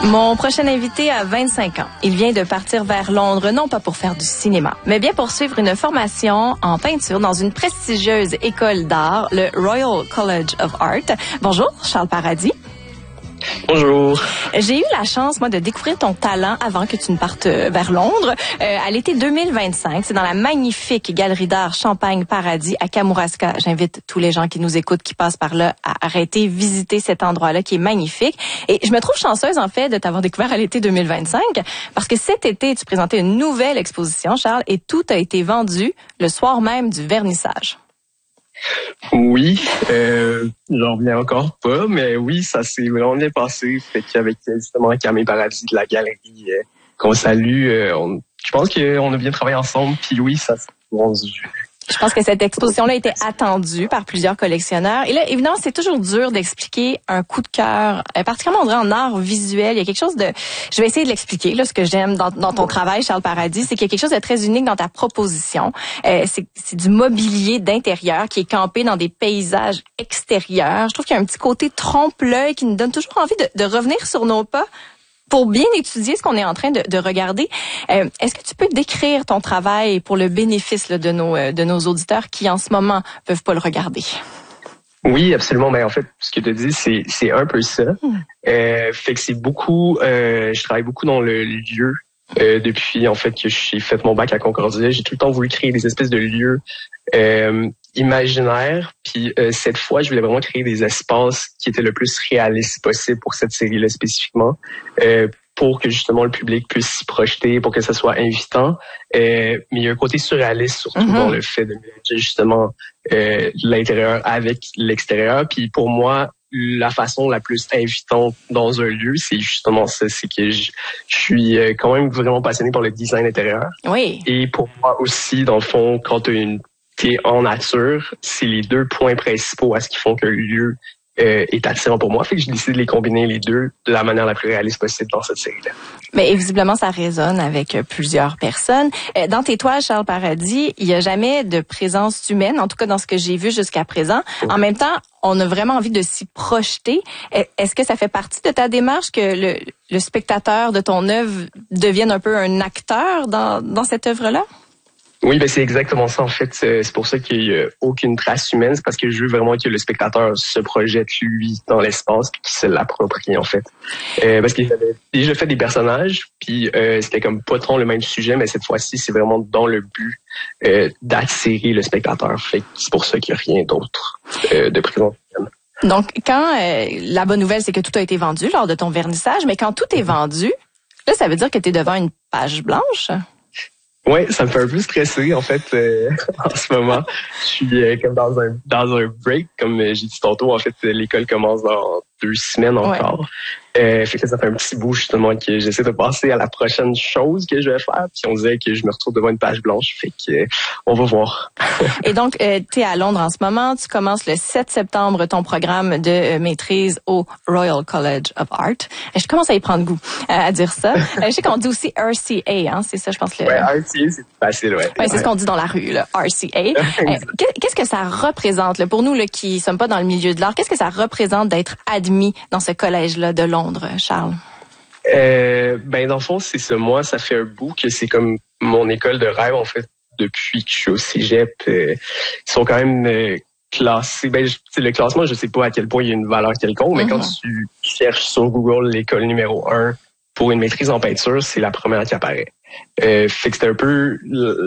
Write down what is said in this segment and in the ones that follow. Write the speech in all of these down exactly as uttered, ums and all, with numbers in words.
Mon prochain invité a vingt-cinq ans. Il vient de partir vers Londres, non pas pour faire du cinéma, mais bien pour suivre une formation en peinture dans une prestigieuse école d'art, le Royal College of Art. Bonjour, Charles Paradis. Bonjour. J'ai eu la chance, moi, de découvrir ton talent avant que tu ne partes vers Londres. Euh, à l'été deux mille vingt-cinq, c'est dans la magnifique galerie d'art Champagne Paradis à Kamouraska. J'invite tous les gens qui nous écoutent, qui passent par là, à arrêter, visiter cet endroit-là qui est magnifique. Et je me trouve chanceuse, en fait, de t'avoir découvert à l'été deux mille vingt-cinq parce que cet été, tu présentais une nouvelle exposition, Charles, et tout a été vendu le soir même du vernissage. Oui, euh, j'en reviens encore pas, mais oui, ça s'est vraiment bien passé. Fait qu'avec justement Camille Paradis de la galerie euh, qu'on salue, euh, on, je pense qu'on a bien travaillé ensemble. Puis oui, ça s'est rendu. Je pense que cette exposition-là était attendue par plusieurs collectionneurs. Et là, évidemment, c'est toujours dur d'expliquer un coup de cœur, euh, particulièrement, on dirait, en art visuel. Il y a quelque chose de... Je vais essayer de l'expliquer. Là, ce que j'aime dans, dans ton travail, Charles Paradis, c'est qu'il y a quelque chose de très unique dans ta proposition. Euh, c'est, c'est du mobilier d'intérieur qui est campé dans des paysages extérieurs. Je trouve qu'il y a un petit côté trompe-l'œil qui nous donne toujours envie de, de revenir sur nos pas pour bien étudier ce qu'on est en train de, de regarder. Euh, est-ce que tu peux décrire ton travail pour le bénéfice là, de nos de nos auditeurs qui en ce moment peuvent pas le regarder? Oui, absolument. Ben en fait, ce que tu dis, c'est c'est un peu ça. Mm. Euh, fait que c'est beaucoup. Euh, je travaille beaucoup dans le lieu. Euh, depuis en fait que j'ai fait mon bac à Concordia, j'ai tout le temps voulu créer des espèces de lieux euh, imaginaires. Puis euh, cette fois, je voulais vraiment créer des espaces qui étaient le plus réalistes possible pour cette série-là spécifiquement, euh, pour que justement le public puisse s'y projeter, pour que ça soit invitant. Euh, mais il y a un côté surréaliste surtout mm-hmm. dans le fait de mélanger justement euh, l'intérieur avec l'extérieur. Puis pour moi, la façon la plus invitante dans un lieu, c'est justement ça, c'est que je, je suis quand même vraiment passionné par le design intérieur. Oui. Et pour moi aussi, dans le fond, quand tu une t'es en nature, c'est les deux points principaux à ce qui font que le lieu euh, est attirant pour moi. Fait que j'ai décidé de les combiner les deux de la manière la plus réaliste possible dans cette série-là. Mais visiblement, ça résonne avec plusieurs personnes. Dans tes toiles, Charles Paradis, il n'y a jamais de présence humaine, en tout cas dans ce que j'ai vu jusqu'à présent. Oui. En même temps, on a vraiment envie de s'y projeter. Est-ce que ça fait partie de ta démarche que le, le spectateur de ton œuvre devienne un peu un acteur dans, dans cette œuvre-là? Oui, ben c'est exactement ça en fait. C'est pour ça qu'il n'y a aucune trace humaine. C'est parce que je veux vraiment que le spectateur se projette lui dans l'espace et qu'il se l'approprie en fait. Euh, parce qu'il avait déjà fait des personnages, puis euh, c'était comme pas trop le même sujet, mais cette fois-ci c'est vraiment dans le but euh, d'attirer le spectateur. Fait que c'est pour ça qu'il n'y a rien d'autre euh, de présent. Donc quand euh, la bonne nouvelle c'est que tout a été vendu lors de ton vernissage, mais quand tout est vendu, là ça veut dire que tu es devant une page blanche. Ouais, ça me fait un peu stresser en fait euh, en ce moment. Je suis euh, comme dans un dans un break, comme j'ai dit tantôt. En fait, l'école commence dans deux semaines encore. Ouais. Euh, fait que ça fait un petit bout justement que j'essaie de passer à la prochaine chose que je vais faire. Puis on disait que je me retrouve devant une page blanche. Fait que euh, on va voir. Et donc, euh, tu es à Londres en ce moment. Tu commences le sept septembre ton programme de euh, maîtrise au Royal College of Art. Et je commence à y prendre goût euh, à dire ça. Euh, je sais qu'on dit aussi R C A, hein, c'est ça, je pense. Le... Ouais, R C A, c'est facile, ouais. Ouais, c'est ouais. ce qu'on dit dans la rue, là, R C A. euh, qu'est-ce que ça représente, là, pour nous là, qui sommes pas dans le milieu de l'art, qu'est-ce que ça représente d'être admis dans ce collège-là de Londres, Charles? Euh, ben dans le fond, c'est ça. Moi, ça fait un bout que c'est comme mon école de rêve, en fait, depuis que je suis au cégep. Euh, ils sont quand même euh, classés. Ben, je, le classement, je sais pas à quel point il y a une valeur quelconque, mais mm-hmm. quand tu cherches sur Google l'école numéro un pour une maîtrise en peinture, c'est la première qui apparaît. Euh, fait que c'était un peu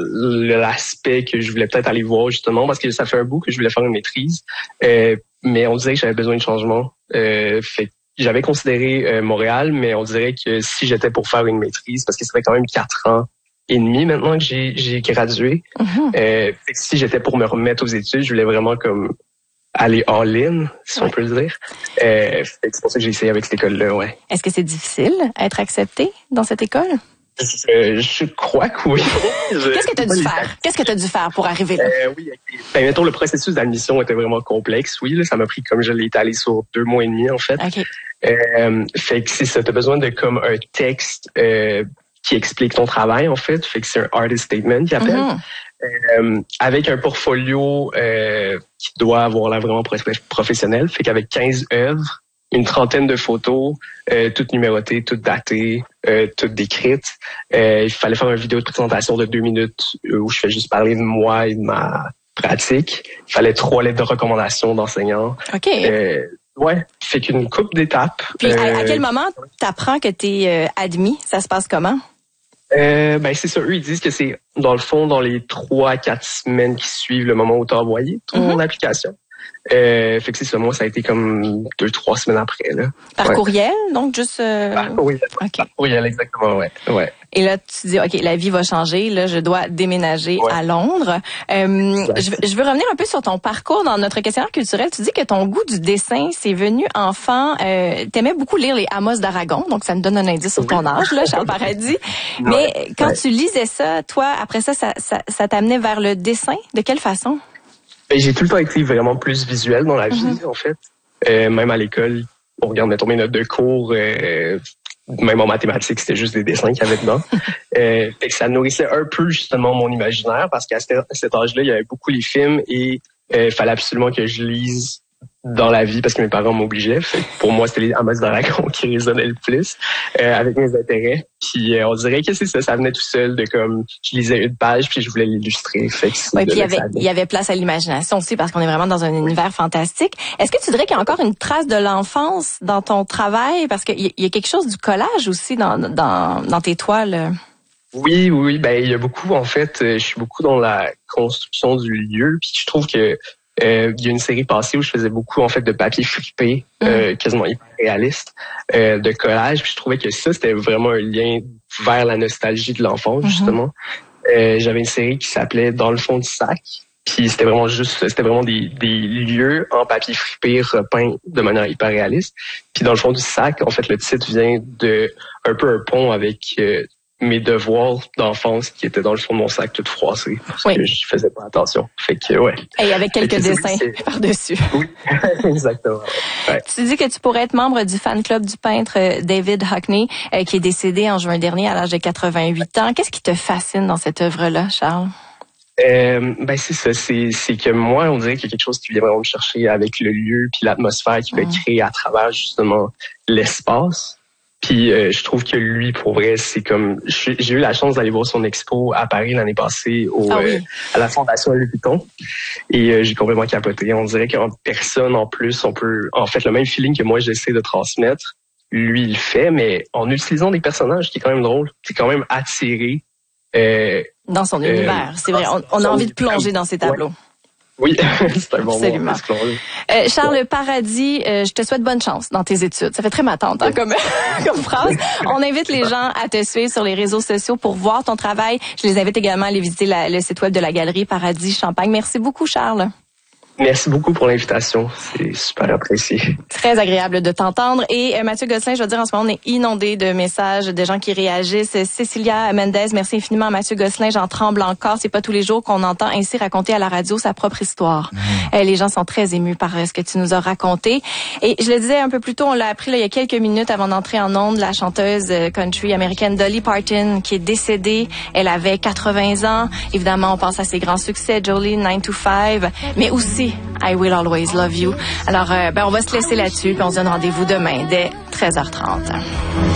l'aspect que je voulais peut-être aller voir, justement, parce que ça fait un bout que je voulais faire une maîtrise, euh, mais on disait que j'avais besoin de changement. Euh, fait que j'avais considéré euh, Montréal, mais on dirait que si j'étais pour faire une maîtrise, parce que ça fait quand même quatre ans et demi maintenant que j'ai, j'ai gradué, mm-hmm. euh, fait que si j'étais pour me remettre aux études, je voulais vraiment comme aller all-in, si ouais. on peut le dire. Euh, c'est pour ça que j'ai essayé avec cette école-là, ouais. Est-ce que c'est difficile d'être accepté dans cette école? Euh, je crois que oui. je... Qu'est-ce que tu as dû faire? Qu'est-ce que tu as dû faire pour arriver là? Euh, oui, okay. Ben, mettons, le processus d'admission était vraiment complexe. Oui, là, ça m'a pris, comme je l'ai étalé sur deux mois et demi, en fait. Okay. Euh, fait que c'est ça, t'as besoin de comme un texte euh, qui explique ton travail, en fait. Fait que c'est un artist statement qu'il appelle. Mm-hmm. Euh, avec un portfolio euh, qui doit avoir l'air vraiment professionnel. Fait qu'avec quinze œuvres, une trentaine de photos, euh, toutes numérotées, toutes datées, euh, toutes décrites. Euh, il fallait faire une vidéo de présentation de deux minutes où je fais juste parler de moi et de ma pratique. Il fallait trois lettres de recommandation d'enseignants. OK. Euh, ouais, fait qu'une couple d'étapes. Puis à, euh, à quel moment t'apprends que t'es euh, admis? Ça se passe comment? Euh, ben c'est ça, eux ils disent que c'est dans le fond dans les trois à quatre semaines qui suivent le moment où tu as envoyé ton Mm-hmm. application. Euh, fait que c'est ça, moi ça a été comme deux trois semaines après là. Par ouais. courriel, donc juste. Euh... Par courriel. OK. Par courriel, exactement, ouais, ouais. Et là, tu dis, OK, la vie va changer. Là, je dois déménager Ouais. à Londres. Euh, je, veux- je veux revenir un peu sur ton parcours dans notre questionnaire culturel. Tu dis que ton goût du dessin, c'est venu enfant. Euh, t'aimais beaucoup lire les Amos d'Aragon, donc ça nous donne un indice sur ton âge, là, Charles Paradis. Mais Ouais. quand Ouais. tu lisais ça, toi, après ça, ça, ça, ça t'amenait vers le dessin. De quelle façon? Ben, j'ai tout le temps été vraiment plus visuel dans la vie, mm-hmm. en fait. Euh, même à l'école, on regarde mettons mes notes de cours, euh, même en mathématiques, c'était juste des dessins qu'il y avait dedans. euh, fait que ça nourrissait un peu justement mon imaginaire parce qu'à cet, à cet âge-là, il y avait beaucoup les films et il euh, fallait absolument que je lise dans la vie parce que mes parents m'obligeaient. Fait que pour moi, c'était les Amos d'Aragon qui résonnaient le plus euh, avec mes intérêts. Puis euh, on dirait que c'est ça, ça venait tout seul de comme je lisais une page puis je voulais l'illustrer. Fait que oui, puis il y avait il y avait place à l'imagination aussi parce qu'on est vraiment dans un univers fantastique. Est-ce que tu dirais qu'il y a encore une trace de l'enfance dans ton travail parce qu'il y a quelque chose du collage aussi dans dans dans tes toiles? Oui, oui, ben il y a beaucoup en fait, je suis beaucoup dans la construction du lieu puis je trouve que Euh, il y a une série passée où je faisais beaucoup en fait de papier flippé, euh, quasiment hyper réaliste, euh, de collage. Puis je trouvais que ça c'était vraiment un lien vers la nostalgie de l'enfance justement. Euh, j'avais une série qui s'appelait Dans le fond du sac. Puis c'était vraiment juste, c'était vraiment des, des lieux en papier flippé repeints de manière hyper réaliste. Puis dans le fond du sac, en fait le titre vient de un peu un pont avec euh, mes devoirs d'enfance qui étaient dans le fond de mon sac tout froissés parce oui. que je faisais pas attention. Fait que ouais. Et avec quelques que, dessins oui, par-dessus. Oui, exactement. Ouais. Tu dis que tu pourrais être membre du fan club du peintre David Hockney euh, qui est décédé en juin dernier à l'âge de quatre-vingt-huit ans. Qu'est-ce qui te fascine dans cette œuvre-là, Charles? Euh, ben c'est ça, c'est c'est que moi on dirait qu'il y a quelque chose qui vient vraiment me chercher avec le lieu puis l'atmosphère qu'il peut mmh. créer à travers justement l'espace. Puis euh, je trouve que lui, pour vrai, c'est comme j'ai eu la chance d'aller voir son expo à Paris l'année passée au ah oui. euh, à la Fondation Louis Vuitton et euh, j'ai complètement capoté. On dirait qu'en personne en plus, on peut en fait le même feeling que moi j'essaie de transmettre. Lui, il le fait, mais en utilisant des personnages qui est quand même drôle, qui est quand même attiré euh, dans son euh, univers. C'est vrai, on, on a envie de plonger dans ces tableaux. Ouais. Oui, c'est un bon Absolument. mot. Euh, Charles Paradis, euh, je te souhaite bonne chance dans tes études. Ça fait très ma tante hein, comme, comme phrase. On invite les gens à te suivre sur les réseaux sociaux pour voir ton travail. Je les invite également à aller visiter la, le site web de la Galerie Paradis Champagne. Merci beaucoup, Charles. Merci beaucoup pour l'invitation. C'est super apprécié. Très agréable de t'entendre. Et euh, Mathieu Gosselin, je veux dire, en ce moment, on est inondé de messages de gens qui réagissent. Cécilia Mendez, merci infiniment à Mathieu Gosselin. J'en tremble encore. C'est pas tous les jours qu'on entend ainsi raconter à la radio sa propre histoire. Mmh. Euh, les gens sont très émus par ce que tu nous as raconté. Et je le disais un peu plus tôt, on l'a appris là, il y a quelques minutes avant d'entrer en ondes, la chanteuse country américaine Dolly Parton qui est décédée. Elle avait quatre-vingts ans. Évidemment, on pense à ses grands succès, Jolene, nine to five, mais aussi I Will Always Love You. Alors, euh, ben, on va se laisser là-dessus, puis on se donne rendez-vous demain dès treize heures trente.